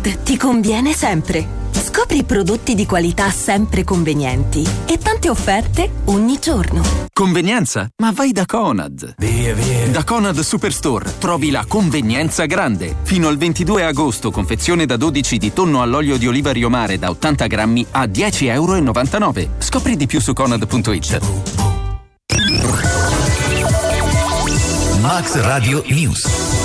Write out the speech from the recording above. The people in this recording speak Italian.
Conad ti conviene sempre. Scopri prodotti di qualità sempre convenienti e tante offerte ogni giorno. Convenienza? Ma vai da Conad. Via. Da Conad Superstore trovi la convenienza grande. Fino al 22 agosto confezione da 12 di tonno all'olio di oliva Rio Mare da 80 grammi a €10,99. Scopri di più su conad.it. Max Radio News.